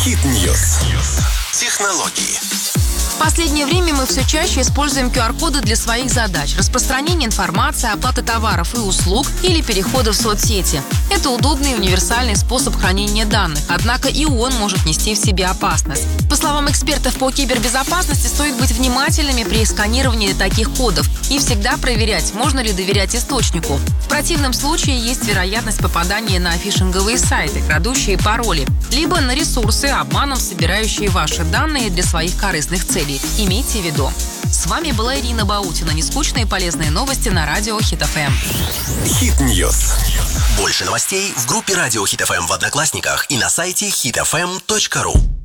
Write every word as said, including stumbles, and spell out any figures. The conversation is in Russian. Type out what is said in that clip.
Хит-ньюс. Технологии. В последнее время мы все чаще используем ку ар-коды для своих задач: распространения информации, оплаты товаров и услуг или перехода в соцсети. Это удобный и универсальный способ хранения данных, однако и он может нести в себе опасность. По словам экспертов по кибербезопасности, стоит быть внимательными при сканировании таких кодов и всегда проверять, можно ли доверять источнику. В противном случае есть вероятность попадания на фишинговые сайты, крадущие пароли, либо на ресурсы, обманом собирающие ваши данные для своих корыстных целей. Имейте в виду. С вами была Ирина Баутина. Нескучные и полезные новости на радио Хит эф эм. Хит-ньюс. Больше новостей в группе Радио Хит эф эм в Одноклассниках и на сайте хит эф эм точка ру.